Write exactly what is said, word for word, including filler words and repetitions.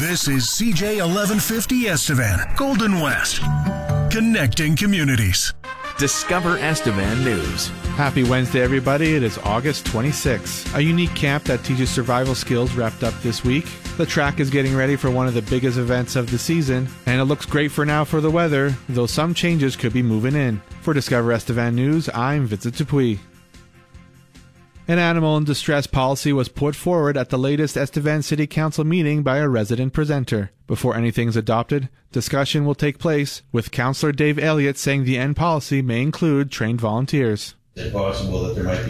This is C J eleven fifty Estevan, Golden West, connecting communities. Discover Estevan News. Happy Wednesday, everybody. It is August twenty-sixth. A unique camp that teaches survival skills wrapped up this week. The track is getting ready for one of the biggest events of the season, and it looks great for now for the weather, though some changes could be moving in. For Discover Estevan News, I'm Vincent Dupuis. An animal in distress policy was put forward at the latest Estevan City Council meeting by a resident presenter. Before anything's adopted, discussion will take place, with Councillor Dave Elliott saying the end policy may include trained volunteers. Is it possible that there might be